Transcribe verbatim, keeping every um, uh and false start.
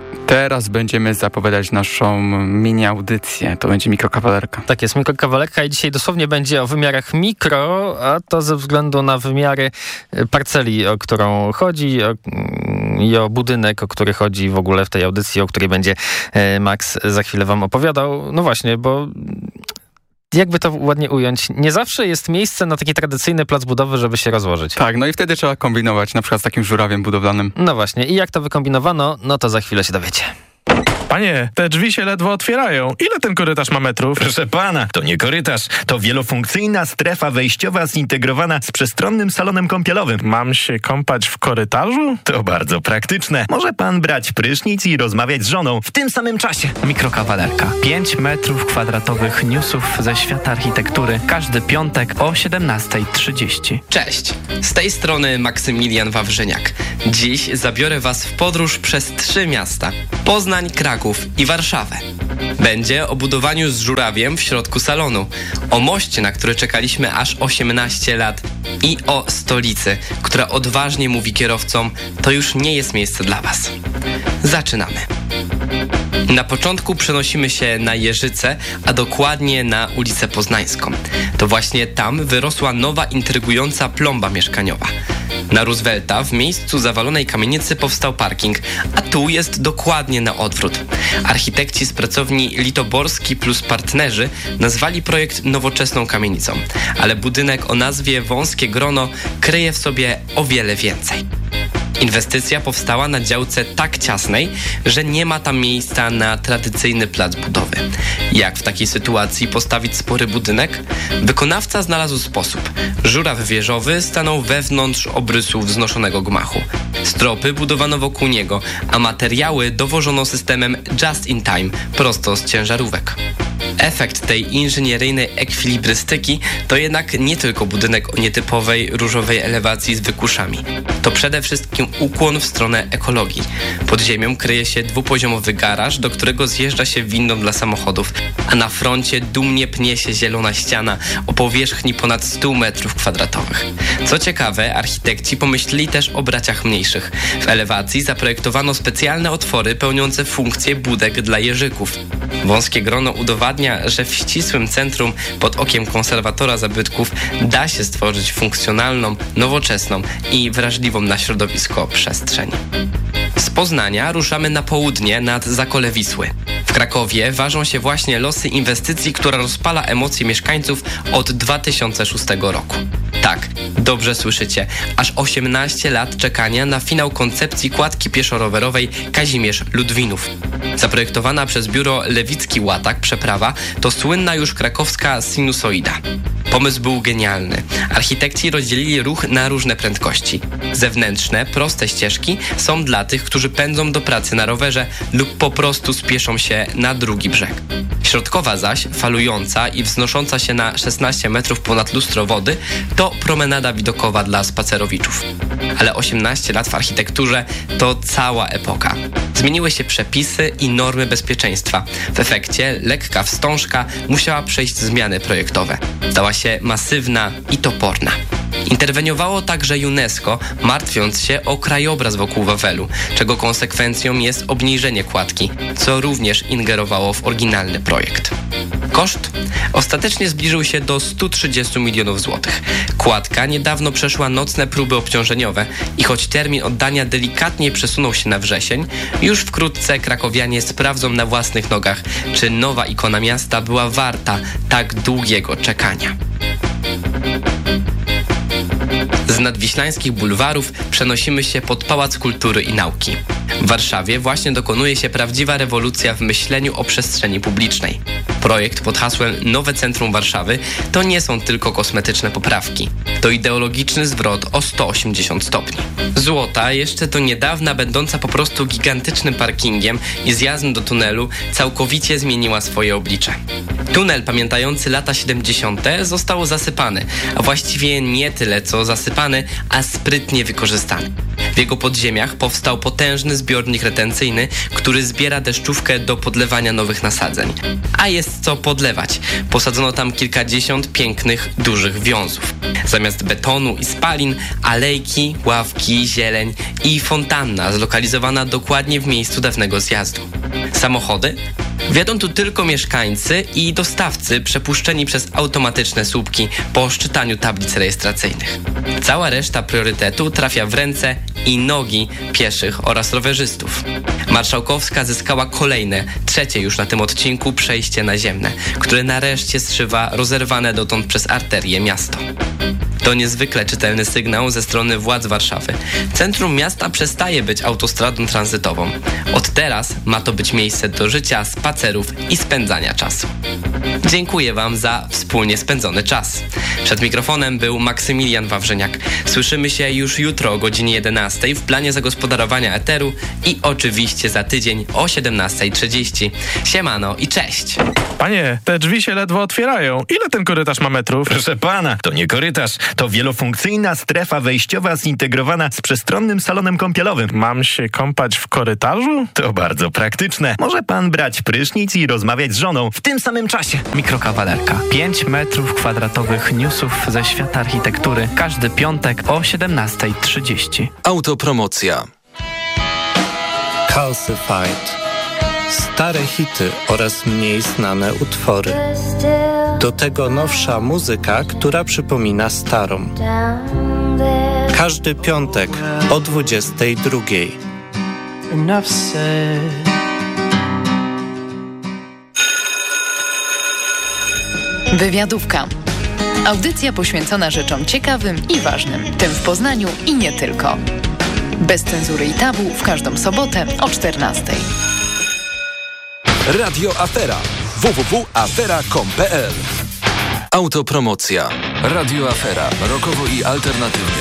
Teraz będziemy zapowiadać naszą mini-audycję. To będzie mikrokawalerka. Tak jest, mikrokawalerka i dzisiaj dosłownie będzie o wymiarach mikro, a to ze względu na wymiary parceli, o którą chodzi o, i o budynek, o który chodzi w ogóle w tej audycji, o której będzie Max za chwilę wam opowiadał. No właśnie, bo jakby to ładnie ująć, nie zawsze jest miejsce na taki tradycyjny plac budowy, żeby się rozłożyć. Tak, no i wtedy trzeba kombinować, na przykład z takim żurawiem budowlanym. No właśnie, i jak to wykombinowano, no to za chwilę się dowiecie. Panie, te drzwi się ledwo otwierają. Ile ten korytarz ma metrów? Proszę pana, to nie korytarz. To wielofunkcyjna strefa wejściowa zintegrowana z przestronnym salonem kąpielowym. Mam się kąpać w korytarzu? To bardzo praktyczne. Może pan brać prysznic i rozmawiać z żoną w tym samym czasie. Mikrokawalerka. pięć metrów kwadratowych newsów ze świata architektury. Każdy piątek o siedemnasta trzydzieści. Cześć, z tej strony Maksymilian Wawrzyniak. Dziś zabiorę was w podróż przez trzy miasta. Poznań, Kraków i Warszawę. Będzie o budowaniu z żurawiem w środku salonu, o moście, na który czekaliśmy aż osiemnaście lat i o stolicy, która odważnie mówi kierowcom, to już nie jest miejsce dla was. Zaczynamy. Na początku przenosimy się na Jeżyce, a dokładnie na ulicę Poznańską. To właśnie tam wyrosła nowa, intrygująca plomba mieszkaniowa. Na Roosevelta w miejscu zawalonej kamienicy powstał parking, a tu jest dokładnie na odwrót. Architekci z pracowni Litoborski plus partnerzy nazwali projekt nowoczesną kamienicą, ale budynek o nazwie Wąskie Grono kryje w sobie o wiele więcej. Inwestycja powstała na działce tak ciasnej, że nie ma tam miejsca na tradycyjny plac budowy. Jak w takiej sytuacji postawić spory budynek? Wykonawca znalazł sposób. Żuraw wieżowy stanął wewnątrz obrysu wznoszonego gmachu. Stropy budowano wokół niego, a materiały dowożono systemem just in time, prosto z ciężarówek. Efekt tej inżynieryjnej ekwilibrystyki to jednak nie tylko budynek o nietypowej różowej elewacji z wykuszami. To przede wszystkim ukłon w stronę ekologii. Pod ziemią kryje się dwupoziomowy garaż, do którego zjeżdża się windą dla samochodów, a na froncie dumnie pnie się zielona ściana o powierzchni ponad stu metrów kwadratowych. Co ciekawe, architekci pomyśleli też o braciach mniejszych. W elewacji zaprojektowano specjalne otwory pełniące funkcję budek dla jeżyków. Wąskie Grono udowadnia, że w ścisłym centrum pod okiem konserwatora zabytków da się stworzyć funkcjonalną, nowoczesną i wrażliwą na środowisko przestrzeń. Z Poznania ruszamy na południe nad Zakole Wisły. W Krakowie ważą się właśnie losy inwestycji, która rozpala emocje mieszkańców od dwa tysiące szóstego roku. Tak, dobrze słyszycie, aż osiemnaście lat czekania na finał koncepcji kładki pieszo-rowerowej Kazimierz Ludwinów. Zaprojektowana przez biuro Lewicki-Łatak przeprawa to słynna już krakowska sinusoida. Pomysł był genialny. Architekci rozdzielili ruch na różne prędkości. Zewnętrzne, proste ścieżki są dla tych, którzy pędzą do pracy na rowerze lub po prostu spieszą się na drugi brzeg. Środkowa zaś, falująca i wznosząca się na szesnaście metrów ponad lustro wody, to promenada widokowa dla spacerowiczów. Ale osiemnaście lat w architekturze to cała epoka. Zmieniły się przepisy i normy bezpieczeństwa. W efekcie lekka wstążka musiała przejść zmiany projektowe. Stała się masywna i toporna. Interweniowało także UNESCO, martwiąc się o krajobraz wokół Wawelu, czego konsekwencją jest obniżenie kładki, co również ingerowało w oryginalny projekt. Koszt ostatecznie zbliżył się do stu trzydziestu milionów złotych. Kładka niedawno przeszła nocne próby obciążeniowe i choć termin oddania delikatnie przesunął się na wrzesień, już wkrótce krakowianie sprawdzą na własnych nogach, czy nowa ikona miasta była warta tak długiego czekania. Z nadwiślańskich bulwarów przenosimy się pod Pałac Kultury i Nauki. W Warszawie właśnie dokonuje się prawdziwa rewolucja w myśleniu o przestrzeni publicznej. Projekt pod hasłem Nowe Centrum Warszawy to nie są tylko kosmetyczne poprawki. To ideologiczny zwrot o sto osiemdziesiąt stopni. Złota, jeszcze do niedawna będąca po prostu gigantycznym parkingiem i zjazdem do tunelu, całkowicie zmieniła swoje oblicze. Tunel pamiętający lata siedemdziesiąte został zasypany, a właściwie nie tyle co zasypany, a sprytnie wykorzystany. W jego podziemiach powstał potężny zbiornik retencyjny, który zbiera deszczówkę do podlewania nowych nasadzeń. A jest co podlewać. Posadzono tam kilkadziesiąt pięknych, dużych wiązów. Zamiast betonu i spalin, alejki, ławki, zieleń i fontanna zlokalizowana dokładnie w miejscu dawnego zjazdu. Samochody? Wjadą tu tylko mieszkańcy i dostawcy przepuszczeni przez automatyczne słupki po szczytaniu tablic rejestracyjnych. Cała reszta priorytetu trafia w ręce i nogi pieszych oraz rowerzystów. Marszałkowska zyskała kolejne, trzecie już na tym odcinku przejście naziemne, które nareszcie zszywa rozerwane dotąd przez arterię miasto. To niezwykle czytelny sygnał ze strony władz Warszawy. Centrum miasta przestaje być autostradą tranzytową. Od teraz ma to być miejsce do życia, spacerów i spędzania czasu. Dziękuję Wam za wspólnie spędzony czas. Przed mikrofonem był Maksymilian Wawrzyniak. Słyszymy się już jutro o godzinie jedenastej w planie zagospodarowania eteru i oczywiście za tydzień o siedemnastej trzydzieści. Siemano i cześć! Panie, te drzwi się ledwo otwierają. Ile ten korytarz ma metrów? Proszę pana, to nie korytarz, to wielofunkcyjna strefa wejściowa zintegrowana z przestronnym salonem kąpielowym. Mam się kąpać w korytarzu? To bardzo praktyczne. Może pan brać prysznic i rozmawiać z żoną w tym samym czasie. Mikrokawalerka. pięć metrów kwadratowych newsów ze świata architektury. Każdy piątek o siedemnastej trzydzieści. Autopromocja. Calcified. Stare hity oraz mniej znane utwory. Do tego nowsza muzyka, która przypomina starą. Każdy piątek o dwudziestej drugiej. Wywiadówka. Audycja poświęcona rzeczom ciekawym i ważnym, tym w Poznaniu i nie tylko. Bez cenzury i tabu w każdą sobotę o czternastej. Radio Afera. w w w kropka afera kropka com kropka p l. Autopromocja. Radio Afera. Rokowo i alternatywnie.